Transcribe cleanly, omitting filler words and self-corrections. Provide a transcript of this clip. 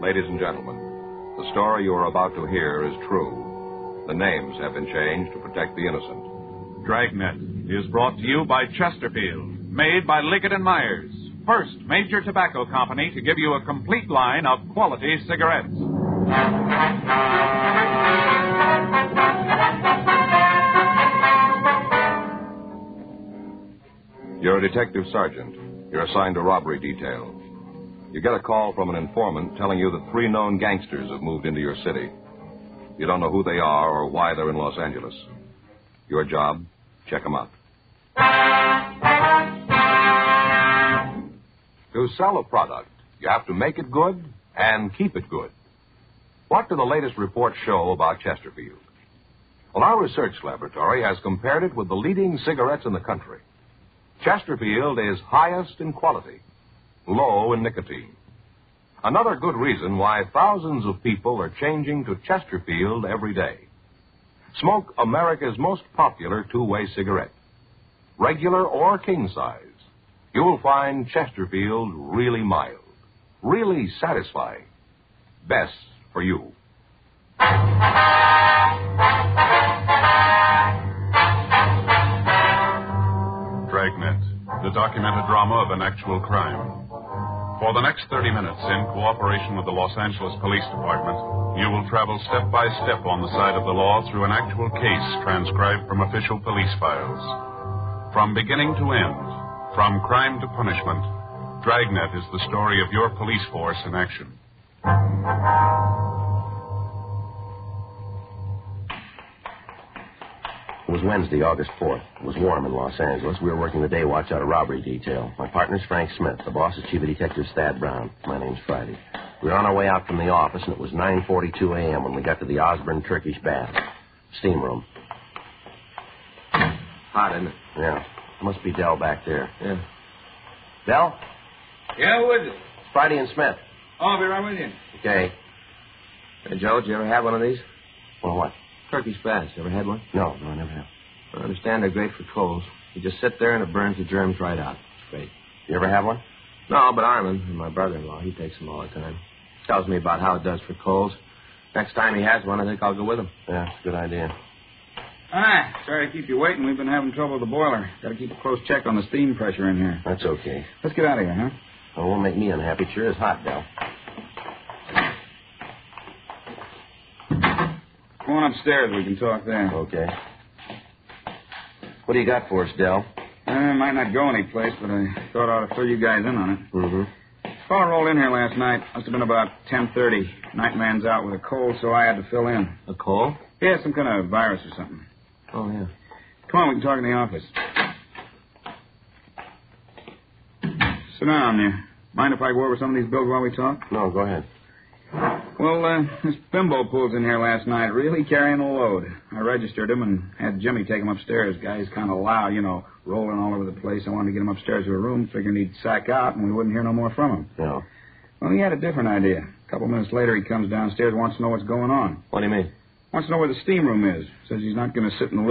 Ladies and gentlemen, the story you are about to hear is true. The names have been changed to protect the innocent. Dragnet is brought to you by Chesterfield, made by Liggett & Myers, first major tobacco company to give you a complete line of quality cigarettes. You're a detective sergeant. You're assigned to robbery detail. You get a call from an informant telling you that 3 known gangsters have moved into your city. You don't know who they are or why they're in Los Angeles. Your job, check them out. To sell a product, you have to make it good and keep it good. What do the latest reports show about Chesterfield? Well, our research laboratory has compared it with the leading cigarettes in the country. Chesterfield is highest in quality, low in nicotine. Another good reason why thousands of people are changing to Chesterfield every day. Smoke America's most popular two-way cigarette. Regular or king size, you'll find Chesterfield really mild, really satisfying. Best for you. Dragnet, the documented drama of an actual crime. For the next 30 minutes, in cooperation with the Los Angeles Police Department, you will travel step by step on the side of the law through an actual case transcribed from official police files. From beginning to end, from crime to punishment, Dragnet is the story of your police force in action. It was Wednesday, August 4th. It was warm in Los Angeles. We were working the day watch out of robbery detail. My partner's Frank Smith. The boss is Chief of Detectives Thad Brown. My name's Friday. We were on our way out from the office, and it was 9:42 a.m. when we got to the Osborne Turkish Bath. Steam room. Hot, isn't it? Yeah. Must be Dell back there. Yeah. Dell? Yeah, who is it? It's Friday and Smith. Oh, I'll be right with you. Okay. Hey, Joe, did you ever have one of these? Well, what? Turkish baths. You ever had one? No, I never have. I understand they're great for colds. You just sit there and it burns the germs right out. It's great. You ever have one? No, but Armin, my brother-in-law, he takes them all the time. Tells me about how it does for colds. Next time he has one, I think I'll go with him. Yeah, it's a good idea. Hi. Sorry to keep you waiting. We've been having trouble with the boiler. Got to keep a close check on the steam pressure in here. That's okay. Let's get out of here, huh? Oh, it won't make me unhappy. It sure is hot, Dell. Go on upstairs. We can talk there. Okay. What do you got for us, Dell? Might not go anyplace, but I thought I ought to fill you guys in on it. Mm-hmm. Fellow rolled in here last night. Must have been about 10:30. Nightman's out with a cold, so I had to fill in. A cold? Yeah, some kind of virus or something. Oh, yeah. Come on, we can talk in the office. Sit down there. Mind if I go over some of these bills while we talk? No, go ahead. Well, this bimbo pulls in here last night, really carrying a load. I registered him and had Jimmy take him upstairs. Guy's kind of loud, rolling all over the place. I wanted to get him upstairs to a room, figuring he'd sack out and we wouldn't hear no more from him. No. Well, he had a different idea. A couple minutes later, he comes downstairs and wants to know what's going on. What do you mean? Wants to know where the steam room is. Says he's not going to sit in the